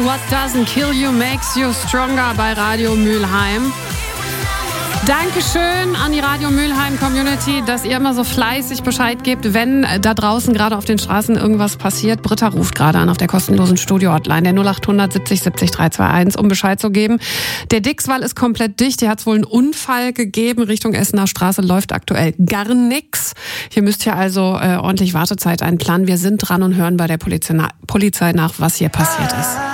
What doesn't kill you makes you stronger bei Radio Mülheim. Dankeschön an die Radio Mülheim Community, dass ihr immer so fleißig Bescheid gebt, wenn da draußen gerade auf den Straßen irgendwas passiert. Britta ruft gerade an auf der kostenlosen Studio-Hotline, der 0800 70 70 321, um Bescheid zu geben. Der Dixwall ist komplett dicht. Hier hat es wohl einen Unfall gegeben. Richtung Essener Straße läuft aktuell gar nichts. Hier müsst ihr also ordentlich Wartezeit einplanen. Wir sind dran und hören bei der Polizei nach, was hier passiert ist.